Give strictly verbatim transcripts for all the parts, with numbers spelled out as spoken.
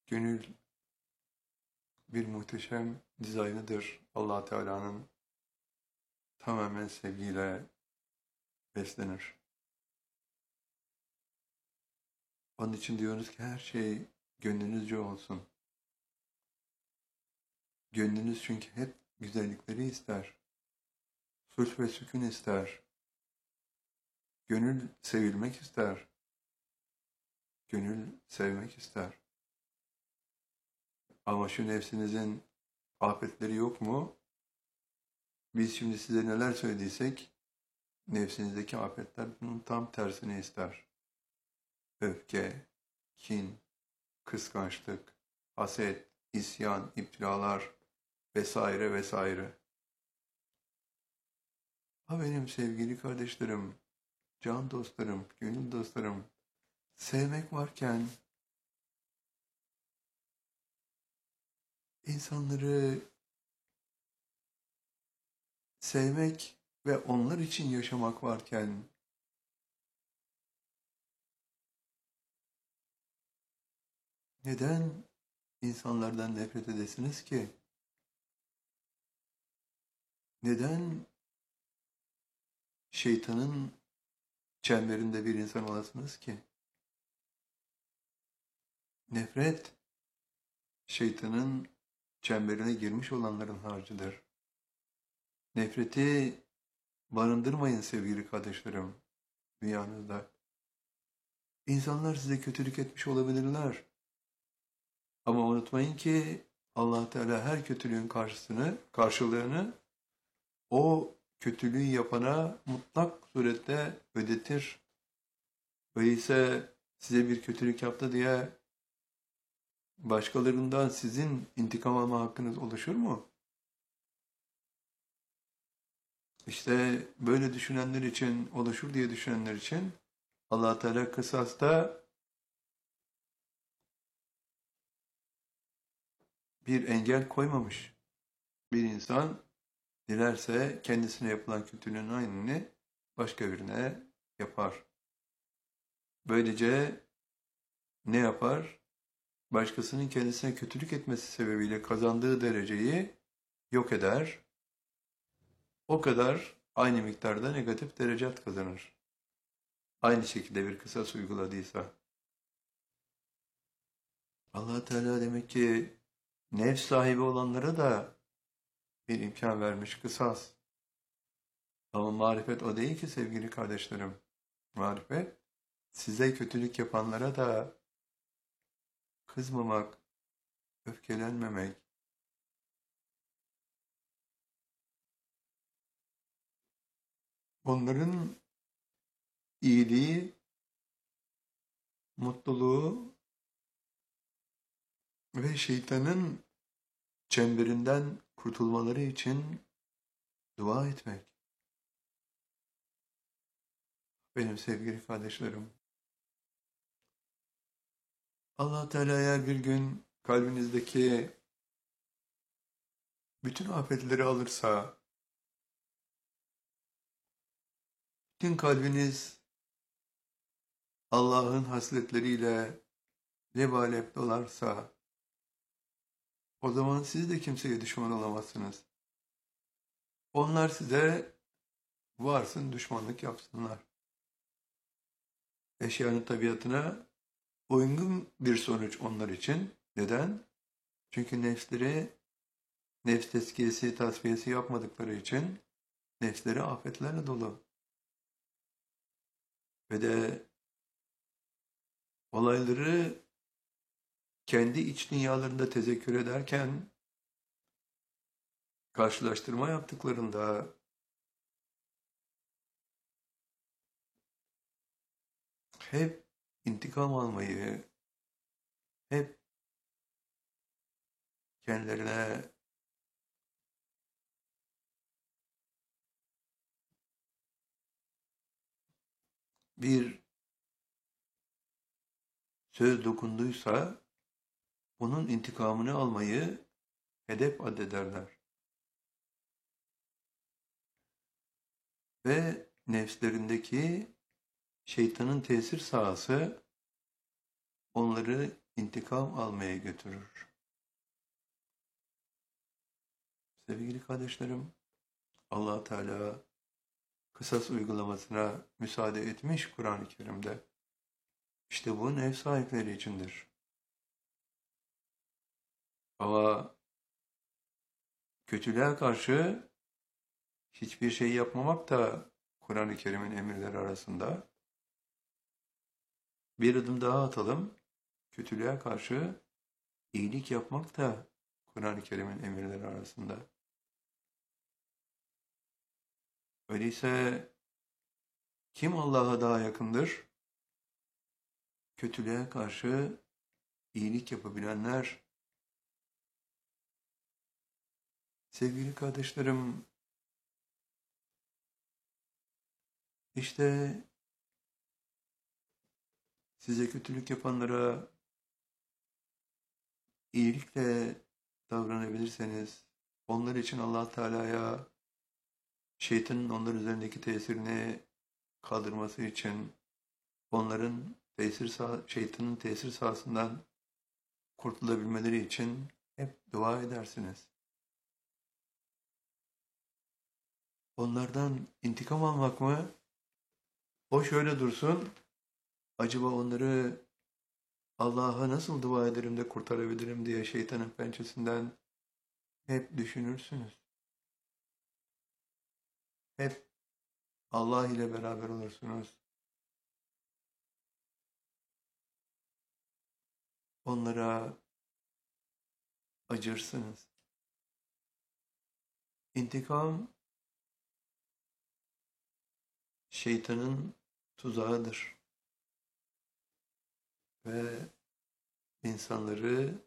Gönül bir muhteşem dizaynıdır. Allah Teala'nın tamamen sevgiyle beslenir. Onun için diyoruz ki her şey gönlünüzce olsun. Gönlünüz çünkü hep güzellikleri ister. Sulh ve sükun ister. Gönül sevilmek ister. Gönül sevmek ister. Ama şu nefsinizin afetleri yok mu? Biz şimdi size neler söylediysek nefsinizdeki afetler bunun tam tersini ister. Öfke, kin, kıskançlık, haset, isyan, iptilalar vesaire vesaire. Ha benim sevgili kardeşlerim, can dostlarım, gönül dostlarım, sevmek varken insanları sevmek ve onlar için yaşamak varken neden insanlardan nefret edesiniz ki? Neden şeytanın çemberinde bir insan olasınız ki? Nefret, şeytanın çemberine girmiş olanların harcıdır. Nefreti barındırmayın sevgili kardeşlerim dünyanızda. İnsanlar size kötülük etmiş olabilirler. Ama unutmayın ki Allah Teala her kötülüğün karşısını, karşılığını o kötülüğü yapana mutlak surette ödetir. Öyleyse size bir kötülük yaptı diye başkalarından sizin intikam alma hakkınız oluşur mu? İşte böyle düşünenler için, oluşur diye düşünenler için Allah Teala kısasta bir engel koymamış. Bir insan dilerse kendisine yapılan kötülüğün aynını başka birine yapar. Böylece ne yapar? Başkasının kendisine kötülük etmesi sebebiyle kazandığı dereceyi yok eder. O kadar aynı miktarda negatif derecat kazanır. Aynı şekilde bir kısas uyguladıysa. Allah Teala demek ki nefs sahibi olanlara da bir imkan vermiş kısas. Ama marifet o değil ki sevgili kardeşlerim. Marifet size kötülük yapanlara da kızmamak, öfkelenmemek, onların iyiliği, mutluluğu ve şeytanın çemberinden kurtulmaları için dua etmek. Benim sevgili kardeşlerim, Allah Teala eğer bir gün kalbinizdeki bütün afetleri alırsa, bütün kalbiniz Allah'ın hasletleriyle lebalep dolarsa, o zaman siz de kimseye düşman olamazsınız. Onlar size varsın düşmanlık yapsınlar. Eşyanın tabiatına uygun bir sonuç onlar için. Neden? Çünkü nefsleri, nefs tezkiyesi, tasfiyesi yapmadıkları için nefsleri afetlerle dolu. Ve de olayları kendi iç dünyalarında tezekkür ederken, karşılaştırma yaptıklarında hep intikam almayı, hep kendilerine bir söz dokunduysa onun intikamını almayı hedef addederler. Ve nefslerindeki şeytanın tesir sahası onları intikam almaya götürür. Sevgili kardeşlerim, Allah Teala kısas uygulamasına müsaade etmiş Kur'an-ı Kerim'de. İşte bu nefs sahipleri içindir. Ama kötülüğe karşı hiçbir şey yapmamak da Kur'an-ı Kerim'in emirleri arasında. Bir adım daha atalım. Kötülüğe karşı iyilik yapmak da Kur'an-ı Kerim'in emirleri arasında. Öyleyse kim Allah'a daha yakındır? Kötülüğe karşı iyilik yapabilenler. Sevgili kardeşlerim, işte size kötülük yapanlara iyilikle davranabilirseniz, onlar için Allah Teala'ya şeytanın onlar üzerindeki tesirini kaldırması için, onların tesir sah şeytanın tesir sahasından kurtulabilmeleri için hep dua edersiniz. Onlardan intikam almak mı? O şöyle dursun, acaba onları Allah'a nasıl dua ederim de kurtarabilirim diye şeytanın pençesinden hep düşünürsünüz. Hep Allah ile beraber olursunuz. Onlara acırsınız. İntikam şeytanın tuzağıdır. Ve insanları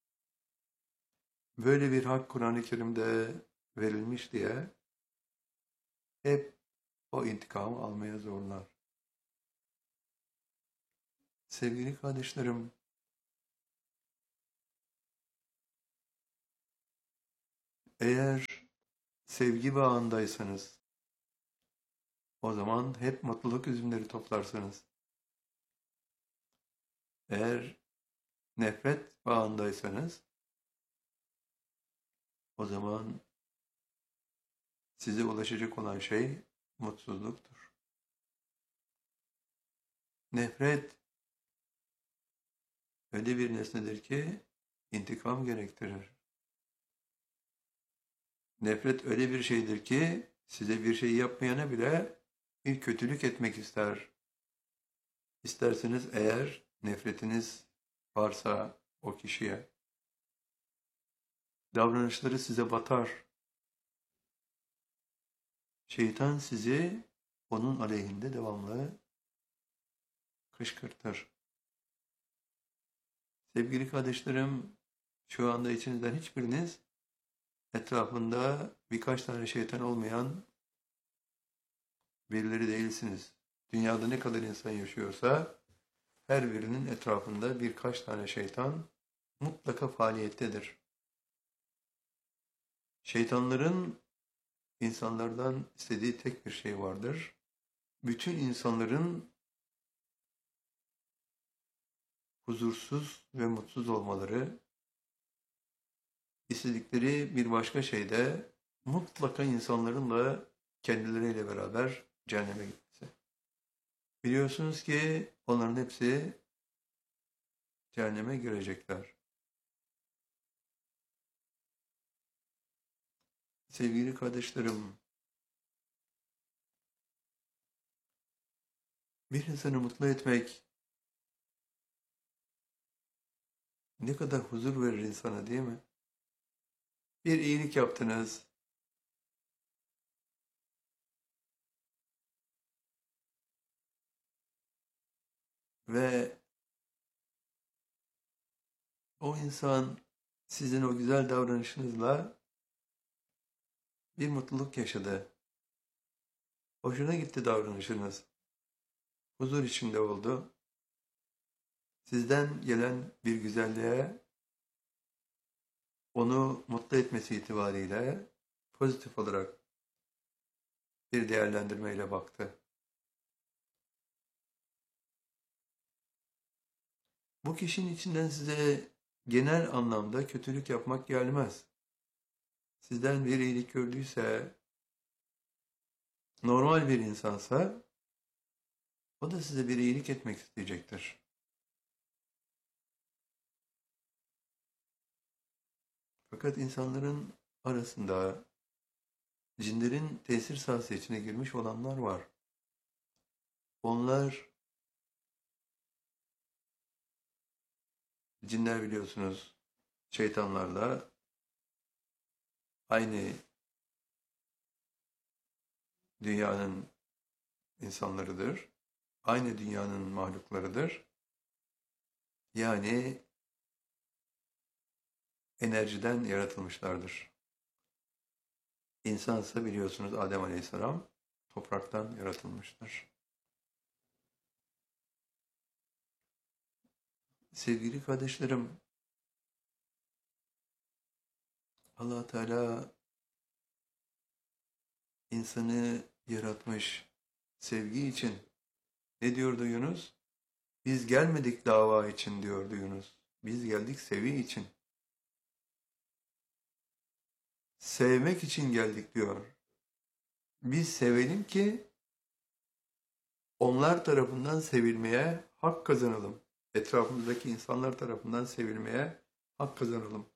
böyle bir hak Kur'an-ı Kerim'de verilmiş diye hep o intikamı almaya zorlar. Sevgili kardeşlerim, eğer sevgi bağındaysanız, o zaman hep mutluluk üzümleri toplarsınız. Eğer nefret bağındaysanız, o zaman size ulaşacak olan şey mutsuzluktur. Nefret öyle bir nesnedir ki intikam gerektirir. Nefret öyle bir şeydir ki size bir şey yapmayana bile bir kötülük etmek ister. İsterseniz eğer nefretiniz varsa o kişiye, davranışları size batar. Şeytan sizi onun aleyhinde devamlı kışkırtır. Sevgili kardeşlerim, şu anda içinizden hiçbiriniz etrafında birkaç tane şeytan olmayan birileri değilsiniz. Dünyada ne kadar insan yaşıyorsa her birinin etrafında birkaç tane şeytan mutlaka faaliyettedir. Şeytanların insanlardan istediği tek bir şey vardır. Bütün insanların huzursuz ve mutsuz olmaları, istedikleri bir başka şey de mutlaka insanların da kendileriyle beraber cehenneme gitmesi. Biliyorsunuz ki onların hepsi cehenneme girecekler. Sevgili kardeşlerim, bir insanı mutlu etmek ne kadar huzur verir insana, değil mi? Bir iyilik yaptınız. Ve o insan sizin o güzel davranışınızla bir mutluluk yaşadı. Hoşuna gitti davranışınız. Huzur içinde oldu. Sizden gelen bir güzelliğe onu mutlu etmesi itibariyle pozitif olarak bir değerlendirmeyle baktı. Bu kişinin içinden size genel anlamda kötülük yapmak gelmez. Sizden bir iyilik gördüyse, normal bir insansa, o da size bir iyilik etmek isteyecektir. Fakat insanların arasında cinlerin tesir sahası içine girmiş olanlar var. Onlar, cinler biliyorsunuz, şeytanlarla aynı dünyanın insanlarıdır. Aynı dünyanın mahluklarıdır. Yani enerjiden yaratılmışlardır. İnsansa biliyorsunuz Adem Aleyhisselam topraktan yaratılmıştır. Sevgili kardeşlerim, Allah Teala insanı yaratmış sevgi için. Ne diyordu Yunus? Biz gelmedik dava için diyordu Yunus. Biz geldik sevi için. Sevmek için geldik diyor. Biz sevelim ki onlar tarafından sevilmeye hak kazanalım. Etrafımızdaki insanlar tarafından sevilmeye hak kazanalım.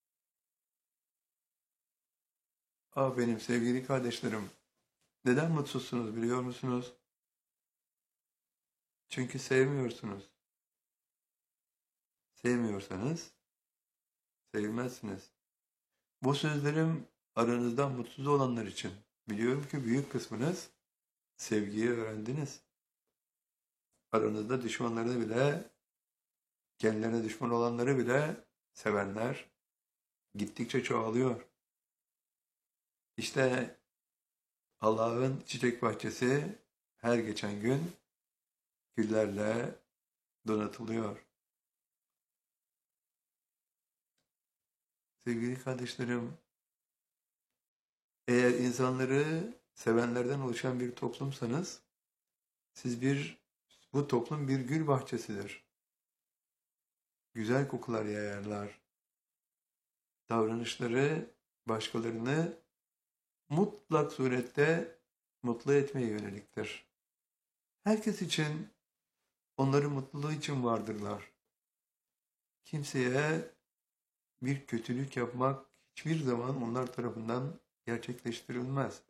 Ah benim sevgili kardeşlerim, neden mutsuzsunuz biliyor musunuz? Çünkü sevmiyorsunuz. Sevmiyorsanız sevilmezsiniz. Bu sözlerim aranızdan mutsuz olanlar için. Biliyorum ki büyük kısmınız sevgiyi öğrendiniz. Aranızda düşmanları bile, kendilerine düşman olanları bile sevenler gittikçe çoğalıyor. İşte Allah'ın çiçek bahçesi her geçen gün güllerle donatılıyor. Sevgili kardeşlerim, eğer insanları sevenlerden oluşan bir toplumsanız, siz bir, bu toplum bir gül bahçesidir. Güzel kokular yayarlar. Davranışları başkalarını mutlak surette mutlu etmeye yöneliktir. Herkes için, onların mutluluğu için vardırlar. Kimseye bir kötülük yapmak hiçbir zaman onlar tarafından gerçekleştirilmez.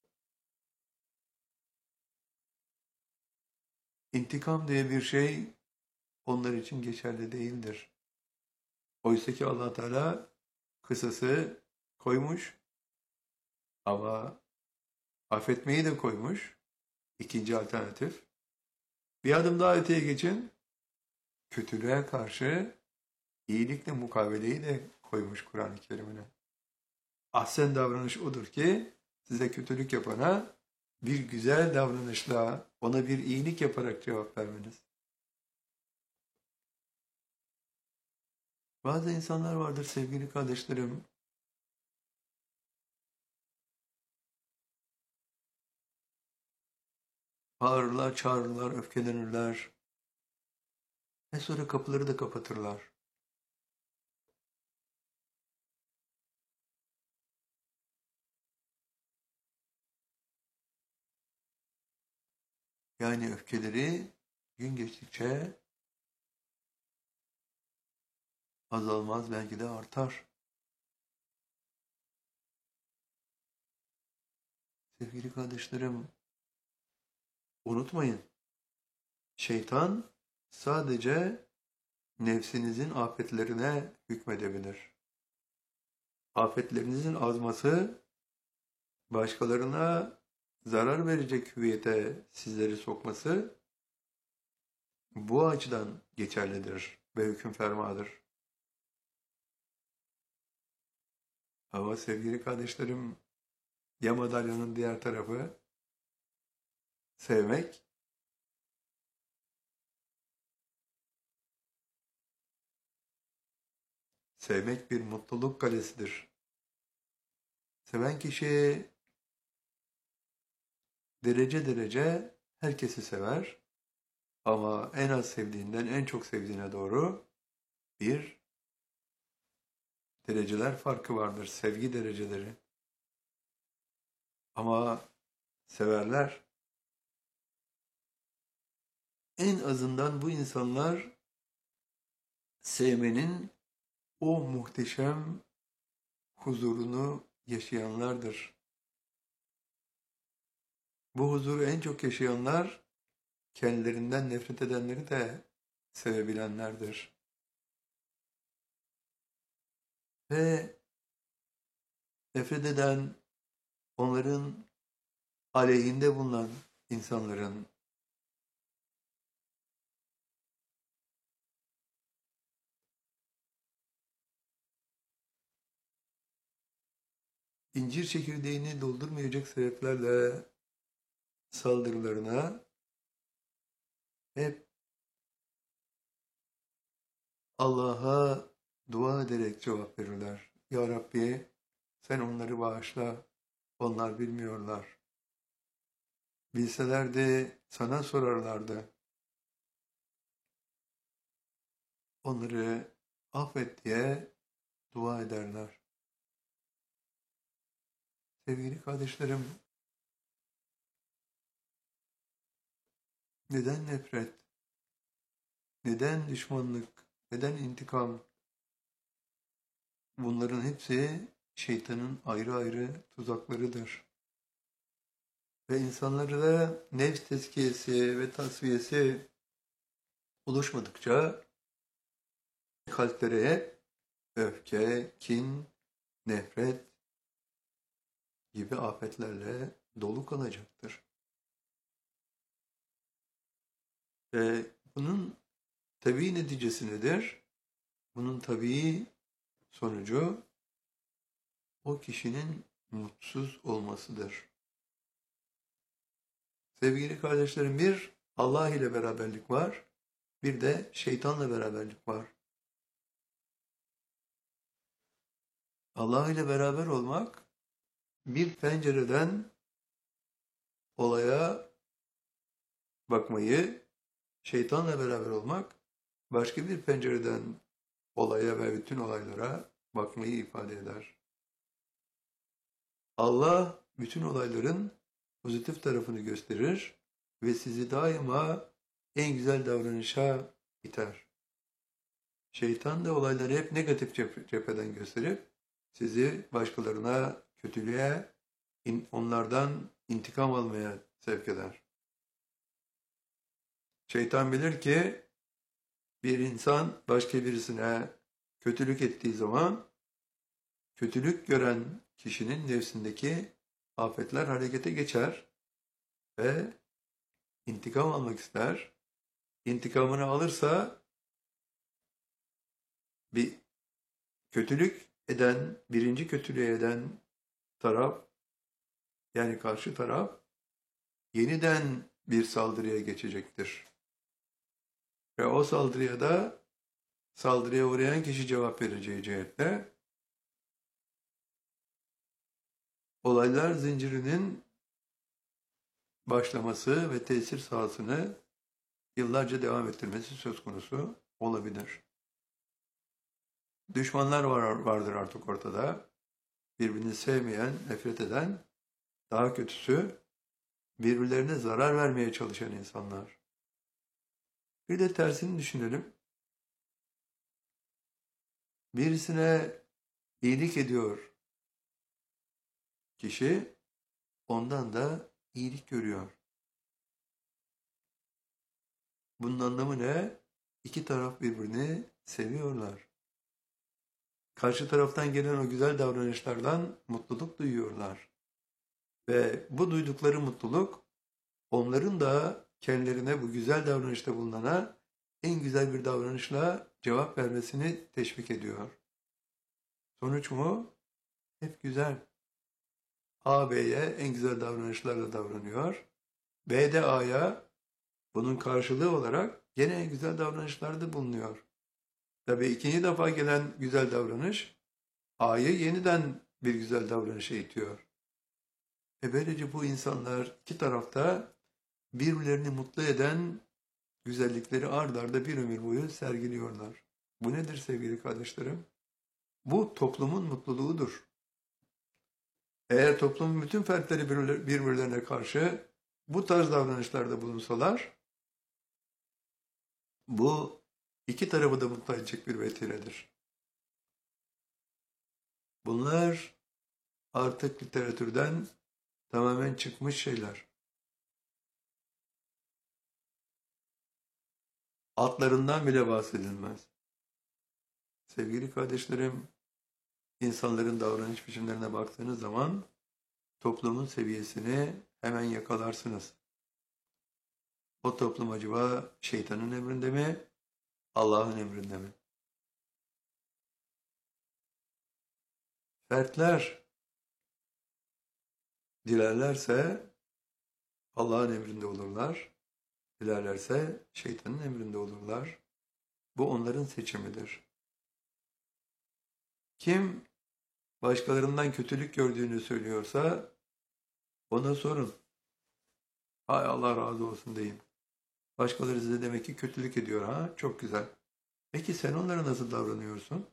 İntikam diye bir şey onlar için geçerli değildir. Oysa ki Allah Teala kısası koymuş ama affetmeyi de koymuş. İkinci alternatif. Bir adım daha öteye geçin. Kötülüğe karşı iyilikle mukabeleyi de koymuş Kur'an-ı Kerim'ine. Ahsen davranış odur ki size kötülük yapana bir güzel davranışla, ona bir iyilik yaparak cevap vermeniz. Bazı insanlar vardır sevgili kardeşlerim. Bağırırlar, çağırırlar, öfkelenirler. Ve sonra kapıları da kapatırlar. Yani öfkeleri gün geçtikçe azalmaz, belki de artar. Sevgili kardeşlerim, unutmayın. Şeytan sadece nefsinizin afetlerine hükmedebilir. Afetlerinizin azması başkalarına zarar verecek hüviyete sizleri sokması bu açıdan geçerlidir ve hüküm fermadır. Ama sevgili kardeşlerim, ya madalyonun diğer tarafı sevmek, sevmek bir mutluluk kalesidir. Seven kişi derece derece herkesi sever Ama en az sevdiğinden en çok sevdiğine doğru bir dereceler farkı vardır. Sevgi dereceleri. Ama severler. En azından bu insanlar sevmenin o muhteşem huzurunu yaşayanlardır. Bu huzuru en çok yaşayanlar kendilerinden nefret edenleri de sevebilenlerdir. Ve nefret eden, onların aleyhinde bulunan insanların incir çekirdeğini doldurmayacak sebeplerle saldırılarına hep Allah'a dua ederek cevap verirler. Ya Rabbi, sen onları bağışla, onlar bilmiyorlar. Bilselerdi sana sorarlardı. Onları affet diye dua ederler. Sevgili kardeşlerim, neden nefret, neden düşmanlık, neden intikam? Bunların hepsi şeytanın ayrı ayrı tuzaklarıdır. Ve insanları da nefs tezkiyesi ve tasfiyesi oluşmadıkça kalplere hep öfke, kin, nefret gibi afetlerle dolu kalacaktır. Ve bunun tabii neticesi nedir? Bunun tabii sonucu o kişinin mutsuz olmasıdır. Sevgili kardeşlerim, bir Allah ile beraberlik var, bir de şeytanla beraberlik var. Allah ile beraber olmak, bir pencereden olaya bakmayı, şeytanla beraber olmak, başka bir pencereden olaya ve bütün olaylara bakmayı ifade eder. Allah bütün olayların pozitif tarafını gösterir ve sizi daima en güzel davranışa iter. Şeytan da olayları hep negatif cepheden gösterip sizi başkalarına, kötülüğe, onlardan intikam almaya sevk eder. Şeytan bilir ki bir insan başka birisine kötülük ettiği zaman kötülük gören kişinin nefsindeki afetler harekete geçer ve intikam almak ister. İntikamını alırsa bir kötülük eden, birinci kötülüğü eden taraf, yani karşı taraf yeniden bir saldırıya geçecektir. Ve o saldırıya da saldırıya uğrayan kişi cevap vereceği cihetle olaylar zincirinin başlaması ve tesir sahasını yıllarca devam ettirmesi söz konusu olabilir. Düşmanlar var, vardır artık ortada. Birbirini sevmeyen, nefret eden, daha kötüsü birbirlerine zarar vermeye çalışan insanlar. Bir de tersini düşünelim. Birisine iyilik ediyor kişi, ondan da iyilik görüyor. Bunun anlamı ne? İki taraf birbirini seviyorlar. Karşı taraftan gelen o güzel davranışlardan mutluluk duyuyorlar. Ve bu duydukları mutluluk onların da kendilerine bu güzel davranışta bulunana en güzel bir davranışla cevap vermesini teşvik ediyor. Sonuç mu? Hep güzel. A, B'ye en güzel davranışlarla davranıyor. B de A'ya bunun karşılığı olarak gene en güzel davranışlarda bulunuyor. Tabii ikinci defa gelen güzel davranış A'yı yeniden bir güzel davranışa itiyor. E böylece bu insanlar iki tarafta birbirlerini mutlu eden güzellikleri ard arda bir ömür boyu sergiliyorlar. Bu nedir sevgili kardeşlerim? Bu toplumun mutluluğudur. Eğer toplumun bütün fertleri birbirlerine karşı bu tarz davranışlarda bulunsalar, bu iki tarafı da mutlu edecek bir vesiledir. Bunlar artık literatürden tamamen çıkmış şeyler. Altlarından bile bahsedilmez. Sevgili kardeşlerim, insanların davranış biçimlerine baktığınız zaman toplumun seviyesini hemen yakalarsınız. O toplum acaba şeytanın emrinde mi, Allah'ın emrinde mi? Fertler dilerlerse Allah'ın emrinde olurlar, dilerlerse şeytanın emrinde olurlar. Bu onların seçimidir. Kim başkalarından kötülük gördüğünü söylüyorsa ona sorun. Hay Allah razı olsun deyin. Başkaları size demek ki kötülük ediyor ha, çok güzel. Peki sen onlara nasıl davranıyorsun?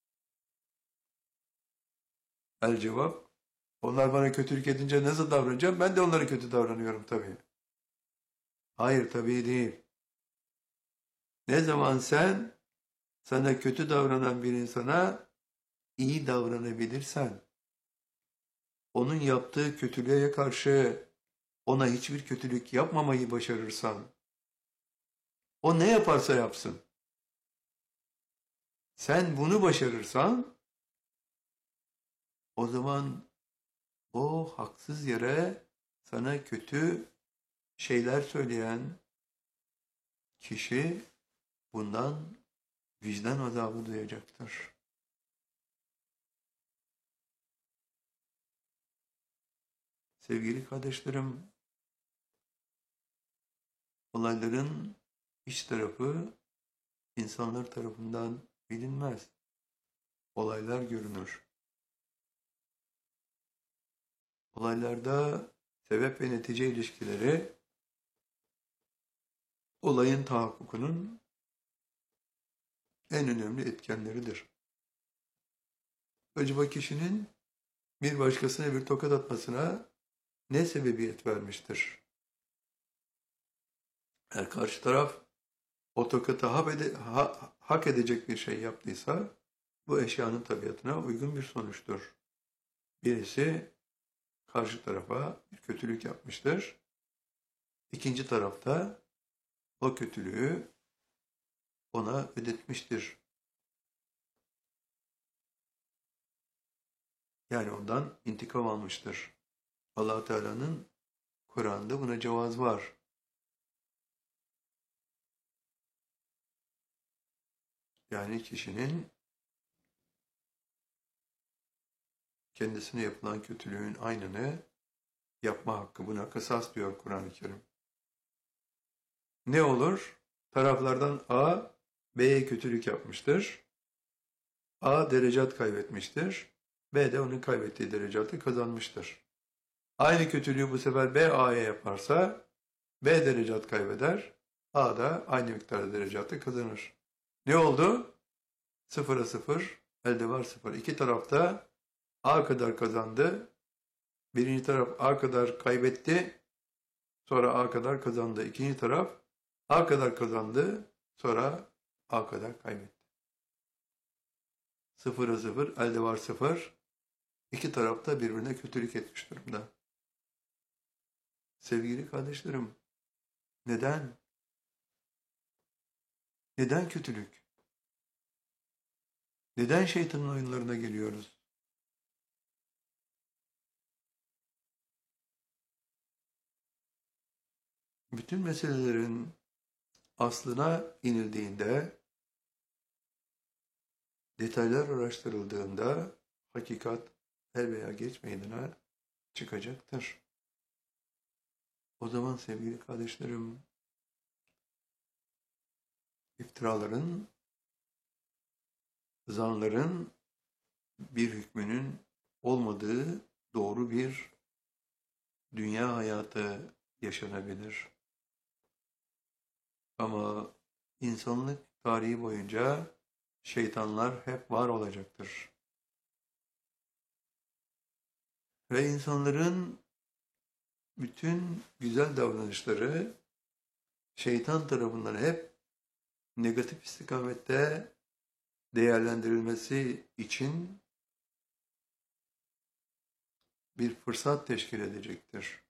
El cevap, onlar bana kötülük edince nasıl davranacağım? Ben de onlara kötü davranıyorum tabii. Hayır tabii değil. Ne zaman sen sana kötü davranan bir insana iyi davranabilirsen, onun yaptığı kötülüğe karşı ona hiçbir kötülük yapmamayı başarırsan, o ne yaparsa yapsın, sen bunu başarırsan, o zaman o haksız yere sana kötü şeyler söyleyen kişi bundan vicdan azabı duyacaktır. Sevgili kardeşlerim, olayların iç tarafı insanlar tarafından bilinmez. Olaylar görünür. Olaylarda sebep ve netice ilişkileri olayın tahakkukunun en önemli etkenleridir. Acaba kişinin bir başkasına bir tokat atmasına ne sebebiyet vermiştir? Eğer karşı taraf o tokatı hak edecek bir şey yaptıysa bu eşyanın tabiatına uygun bir sonuçtur. Birisi karşı tarafa bir kötülük yapmıştır. İkinci tarafta o kötülüğü ona ödetmiştir. Yani ondan intikam almıştır. Allah Teala'nın Kur'an'da buna cevaz var. Yani kişinin kendisine yapılan kötülüğün aynını yapma hakkı, buna kısas diyor Kur'an-ı Kerim. Ne olur? Taraflardan A, B'ye kötülük yapmıştır. A derecat kaybetmiştir. B de onun kaybettiği derecatı kazanmıştır. Aynı kötülüğü bu sefer B A'ya yaparsa B derecat kaybeder. A da aynı miktarda derecatı kazanır. Ne oldu? Sıfıra sıfır, elde var sıfır. İki tarafta A kadar kazandı. Birinci taraf A kadar kaybetti. Sonra A kadar kazandı. İkinci taraf A kadar kazandı. Sonra A kadar kaybetti. Sıfıra sıfır, elde var sıfır. İki taraf da birbirine kötülük etmiş durumda. Sevgili kardeşlerim, neden? Neden kötülük? Neden şeytanın oyunlarına geliyoruz? Bütün meselelerin aslına inildiğinde, detaylar araştırıldığında hakikat er veya geç meydana çıkacaktır. O zaman sevgili kardeşlerim, iftiraların, zanların bir hükmünün olmadığı doğru bir dünya hayatı yaşanabilir. Ama insanlık tarihi boyunca şeytanlar hep var olacaktır. Ve insanların bütün güzel davranışları şeytan tarafından hep negatif istikamette değerlendirilmesi için bir fırsat teşkil edecektir.